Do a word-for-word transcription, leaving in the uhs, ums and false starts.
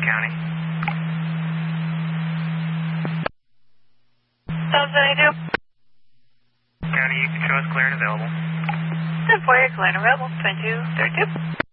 County. seven seventy-two. County, you can show us clear and available. ten four, clear and available. twenty-two thirty-two.